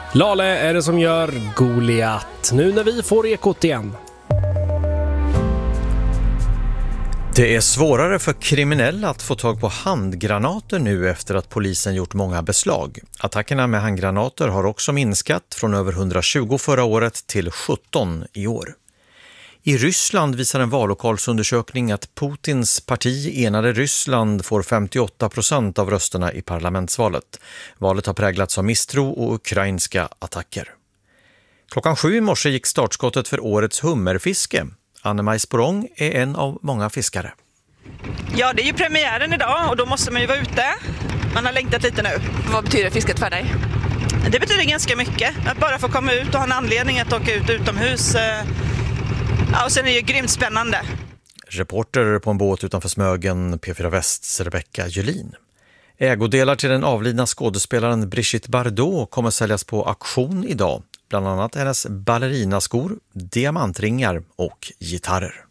Lale är det som gör Goliat. Nu när vi får Ekot igen. Det är svårare för kriminella att få tag på handgranater nu efter att polisen gjort många beslag. Attackerna med handgranater har också minskat från över 120 förra året till 17 i år. I Ryssland visar en vallokalsundersökning att Putins parti Enade Ryssland får 58% av rösterna i parlamentsvalet. Valet har präglats av misstro och ukrainska attacker. 7:00 i morse gick startskottet för årets hummerfiske. Anne-Maj Sporong är en av många fiskare. Ja, det är ju premiären idag och då måste man ju vara ute. Man har längtat lite nu. Vad betyder fisket för dig? Det betyder ganska mycket. Att bara få komma ut och ha en anledning att åka ut utomhus. Ja, och sen är det ju grymt spännande. Reporter på en båt utanför Smögen, P4 Västs Rebecca Julin. Ägodelar till den avlidna skådespelaren Brigitte Bardot kommer säljas på auktion idag. Bland annat hennes ballerinaskor, diamantringar och gitarrer.